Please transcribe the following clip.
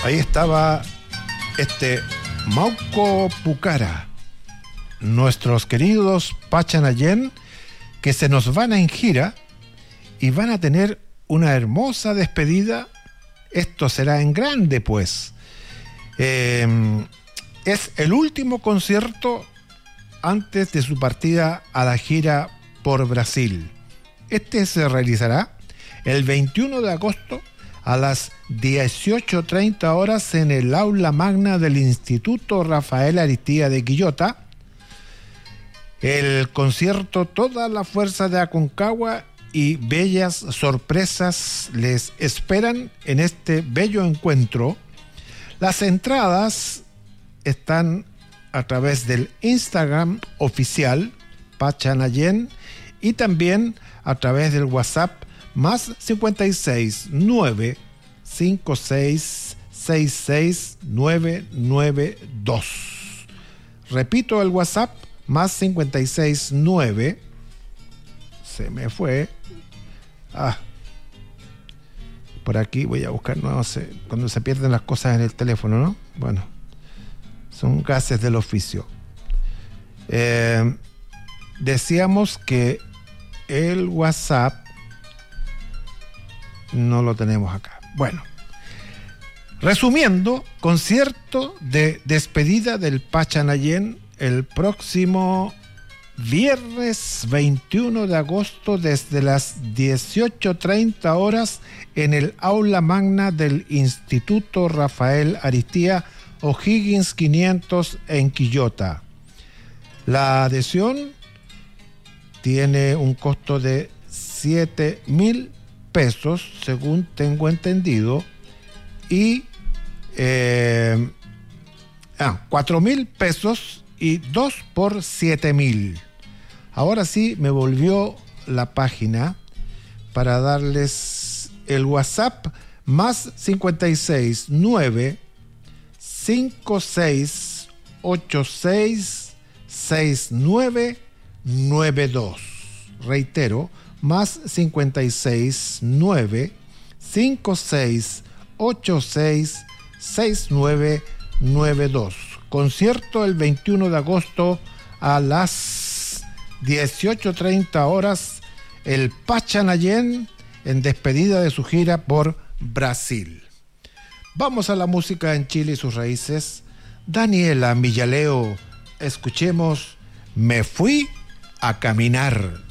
Ahí estaba Mauco Pucara, nuestros queridos Pachanayén, que se nos van en gira y van a tener una hermosa despedida. Esto será en grande, pues. Es el último concierto antes de su partida a la gira por Brasil. Este se realizará el 21 de agosto a las 18:30 horas en el aula magna del Instituto Rafael Aristía de Quillota. El concierto Toda la Fuerza de Aconcagua y bellas sorpresas les esperan en este bello encuentro. Las entradas están a través del Instagram oficial Pachanayén y también a través del WhatsApp más 56 9 56 66 992. Repito el WhatsApp, más 56 9. Se me fue. Por aquí voy a buscar, no sé, cuando se pierden las cosas en el teléfono, ¿no? Bueno, son gases del oficio. Decíamos que el WhatsApp no lo tenemos acá. Bueno, resumiendo, concierto de despedida del Pachanayén el próximo viernes 21 de agosto desde las 18:30 horas en el aula magna del Instituto Rafael Aristía O'Higgins 500 en Quillota. La adhesión tiene un costo de 7,000 pesos, según tengo entendido, y 4,000 pesos y 2 por 7,000. Ahora sí me volvió la página para darles el WhatsApp, más 56 9 56 86 69 92. Reitero, más 56 9 56 86 69 92. Concierto el 21 de agosto a las 18:30 horas, el Pachanayén en despedida de su gira por Brasil. Vamos a la música en Chile y sus raíces. Daniela Millaleo, escuchemos Me fui a caminar.